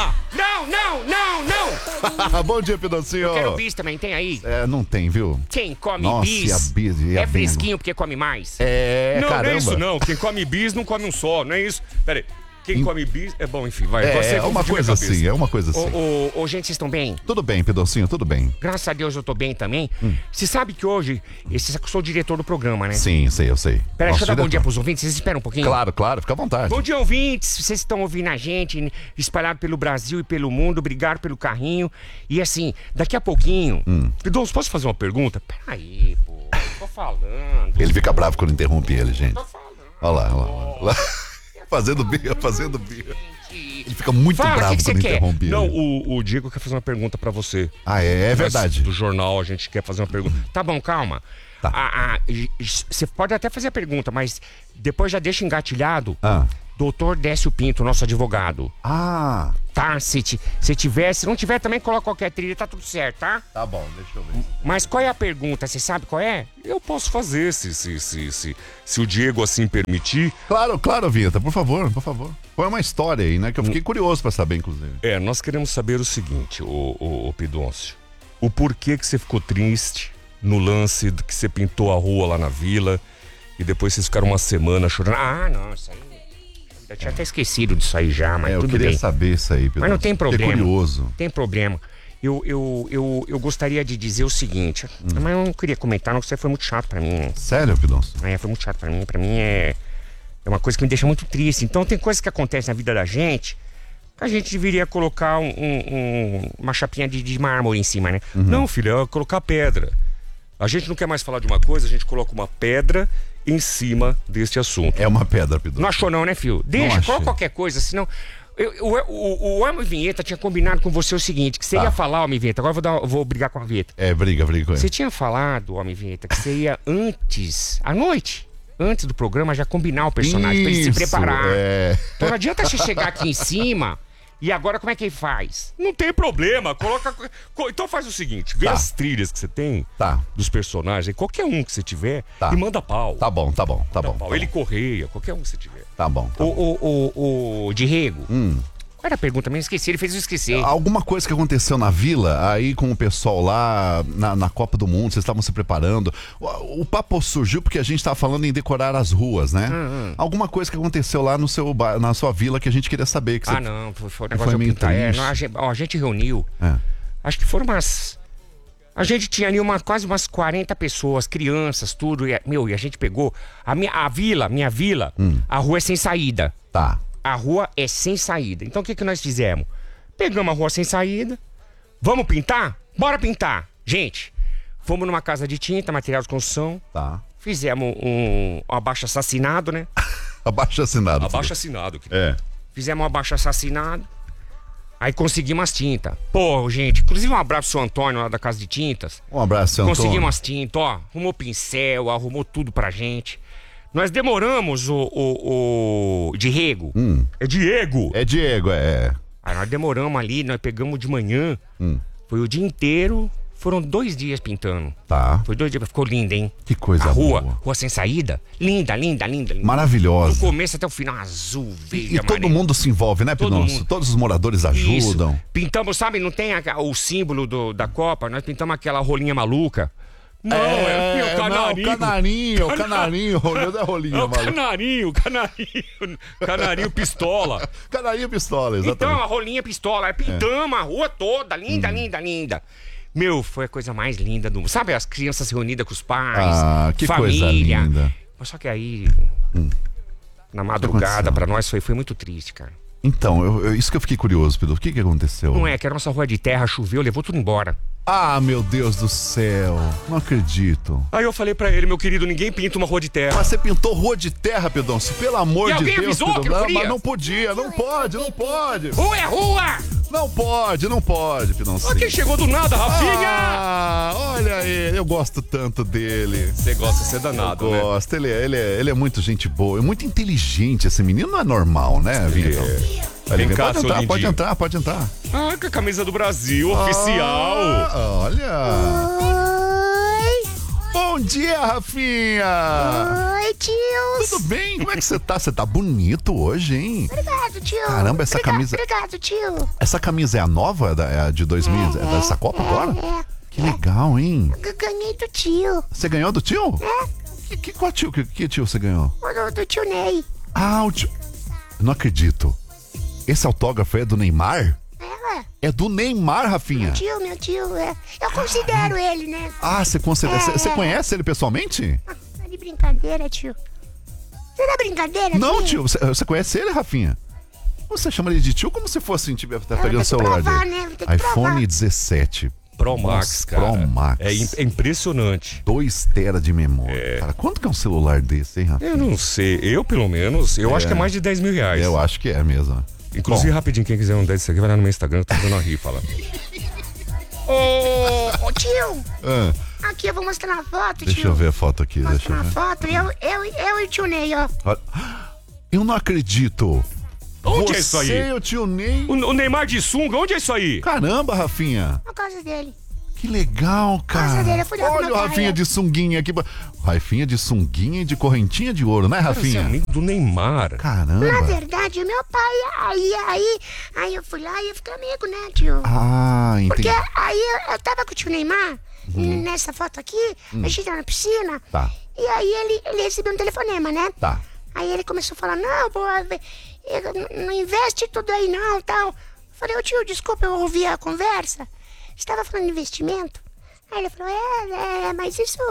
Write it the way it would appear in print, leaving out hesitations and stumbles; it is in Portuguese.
lá. Não. Bom dia, Pidoncinho. Eu quero bis também, tem aí? Não tem, viu? Quem come Nossa, bis, e a bis e a é bem, fresquinho porque come mais. Não, caramba. não é isso não. Quem come bis não come um só, não é isso. Pera aí. Quem come bis... É bom, enfim, vai. É uma coisa assim, Gente, vocês estão bem? Tudo bem, Pidoncinho, tudo bem. Graças a Deus eu tô bem também. Você sabe que hoje, eu sou o diretor do programa, né? Sim, eu sei. Peraí, deixa eu dar bom diretor. dia pros ouvintes, vocês esperam um pouquinho? Claro, fica à vontade. Bom dia, ouvintes. Vocês estão ouvindo a gente, espalhado pelo Brasil e pelo mundo. Obrigado pelo carrinho. E assim, daqui a pouquinho... Pidoncio, posso fazer uma pergunta? Peraí, pô. Eu tô falando. Ele fica bravo quando interrompe ele, gente. Tô falando. Olha lá. Fazendo birra. Ele fica muito bravo que quando quer? interrompe ele. Não, o Diego quer fazer uma pergunta pra você. É verdade. Do jornal, a gente quer fazer uma pergunta. Tá bom, calma. Tá. Você pode até fazer a pergunta, mas depois já deixa engatilhado. Doutor Décio Pinto, nosso advogado. Tá, se não tiver também coloca qualquer trilha, tá tudo certo, tá? Tá bom, deixa eu ver. Mas qual é a pergunta? Você sabe qual é? Eu posso fazer, se o Diego assim permitir. Claro, Vinheta, por favor. Põe uma história aí, né? Que eu fiquei curioso pra saber, inclusive. Nós queremos saber o seguinte, o Pidoncio. O porquê que você ficou triste no lance do que você pintou a rua lá na vila e depois vocês ficaram uma semana chorando. Não, isso aí... Eu tinha até esquecido disso aí já, mas eu tudo queria bem. saber isso aí, Pedro. Mas não tem problema. Fiquei curioso. Tem problema. Eu gostaria de dizer o seguinte, mas eu não queria comentar, não, porque você foi muito chato pra mim. Sério, Pidoncio? Foi muito chato pra mim. Pra mim é uma coisa que me deixa muito triste. Então tem coisas que acontecem na vida da gente que a gente deveria colocar uma chapinha de mármore em cima, né? Não, filho, é colocar pedra. A gente não quer mais falar de uma coisa, a gente coloca uma pedra em cima deste assunto. É uma pedra, Pidoncio. Não achou não, né, filho? Deixa, coloca qualquer coisa, senão... O Homem Vinheta tinha combinado com você o seguinte, que você ia falar, Homem Vinheta, agora eu vou brigar com a Vinheta. Briga com ele. Você tinha falado, Homem Vinheta, que você ia à noite, antes do programa, já combinar o personagem, pra ele se preparar. Então não adianta você chegar aqui em cima... E agora como é que ele faz? Não tem problema, coloca... Então faz o seguinte, vê as trilhas que você tem dos personagens, qualquer um que você tiver, e manda pau. Tá bom. Ele Correia, qualquer um que você tiver. Tá bom. O Diego, qual era a pergunta mesmo? Esqueci, ele fez eu esquecer. Alguma coisa que aconteceu na vila, aí com o pessoal lá na Copa do Mundo, vocês estavam se preparando. O papo surgiu porque a gente estava falando em decorar as ruas, né? Alguma coisa que aconteceu lá na sua vila que a gente queria saber. Que não, foi um negócio de pintar. A gente reuniu, acho que foram umas... A gente tinha ali quase umas 40 pessoas, crianças, tudo. E a gente pegou... Minha vila, a rua é sem saída. Tá. A rua é sem saída. Então o que nós fizemos? Pegamos a rua sem saída. Vamos pintar? Bora pintar. Gente, fomos numa casa de tinta, material de construção. Tá. Fizemos um abaixo-assinado, né? Abaixo-assinado. Abaixo-assinado. É. Fizemos um abaixo-assinado. Aí conseguimos as tintas. Pô, gente, inclusive um abraço pro seu Antônio lá da Casa de Tintas. Um abraço, seu Antônio. Conseguimos as tintas, arrumou pincel, arrumou tudo pra gente. Nós demoramos o Diego. É Diego. É Diego, Aí nós demoramos ali, nós pegamos de manhã. Foi o dia inteiro. Foram 2 dias pintando. Tá. Foi 2 dias, ficou linda, hein? Que coisa boa. boa. Rua sem saída. Linda. Maravilhosa. Do começo até o final, azul, verde, E todo mundo se envolve, né, Pidoncio? Todos os moradores ajudam. Isso. Pintamos, sabe, não tem o símbolo da Copa? Nós pintamos aquela rolinha maluca. Não, é o canarinho. Canarinho, não é rolinho, é o canarinho pistola. Canarinho pistola, exatamente. Então, a rolinha pistola, pintamos a rua toda, linda. Meu, foi a coisa mais linda do mundo. Sabe, as crianças reunidas com os pais, que família. Coisa linda. Só que aí, na madrugada, pra nós foi muito triste, cara. Então, isso que eu fiquei curioso, Pedro. O que aconteceu? Não é, que a nossa rua de terra choveu, levou tudo embora. Ah, meu Deus do céu. Não acredito. Aí eu falei pra ele, meu querido, ninguém pinta uma rua de terra. Mas você pintou rua de terra, Pidoncio? Pelo amor de Deus. Alguém avisou que não queria? Mas não podia, não pode. Rua é rua! Não pode, Pidoncio. Olha quem chegou do nada, Rafinha! Olha ele, eu gosto tanto dele. Você gosta, você é danado, né? Gosto, ele é muito gente boa, é muito inteligente esse menino, não é normal, né, Vinho? Vem cá, Pode entrar. Ah, com a camisa do Brasil, oficial. Olha. Oi. Bom Bom dia, Rafinha! Oi, tio! Tudo bem? Como é que você tá? Você tá bonito hoje, hein? Obrigado, tio! Caramba, essa camisa... Obrigado, tio! Essa camisa é a nova? É a de 2000? É dessa Copa agora? Que legal, hein? Ganhei do tio. Você ganhou do tio? Qual tio? Que tio você ganhou? Do tio Ney. Ah, o tio... Não acredito. Esse autógrafo é do Neymar? É do Neymar, Rafinha. Meu tio, eu considero ele, né? Ah, você considera... Você conhece ele pessoalmente? Tá de brincadeira, tio. Você tá brincadeira, Não, tio? Você conhece ele, Rafinha? Você chama ele de tio como se fosse assim, tá pegando o celular provar, dele. né? Vou ter que iPhone provar. 17. Pro Max, Nossa, cara. Pro Max. É impressionante. 2 TB de memória. Cara, quanto que é um celular desse, hein, Rafinha? Eu não sei. Eu, pelo menos, acho que é mais de 10 mil reais. Eu acho que é mesmo. Inclusive, rapidinho, quem quiser um desse aqui, vai lá no meu Instagram, eu tô dando a rifa lá. Ô, tio. Aqui, eu vou mostrar uma foto, tio. Deixa eu ver a foto aqui. Deixa eu Mostrar uma ver. foto. Eu e o tio Ney, ó. Eu não acredito. Onde Você é isso aí? e o tio Ney. O Neymar de sunga, onde é isso aí? Caramba, Rafinha. Na casa dele. Que legal, cara. Nossa, eu fui lá com Olha meu o pai, Rafinha de sunguinha aqui. Rafinha de sunguinha e de correntinha de ouro, né, Você é Rafinha? amigo do Neymar. Na Caramba. verdade, meu pai, aí eu fui lá e eu fiquei amigo, né, tio? Ah, Porque entendi. aí eu tava com o tio Neymar, nessa foto aqui, a gente tava na piscina. Tá. E aí ele recebeu um telefonema, né? Tá. Aí ele começou a falar, não, pô, não investe tudo aí não, tal. Eu falei, ô tio, desculpa, eu ouvi a conversa. Você tava falando de investimento? Aí ele falou, mas isso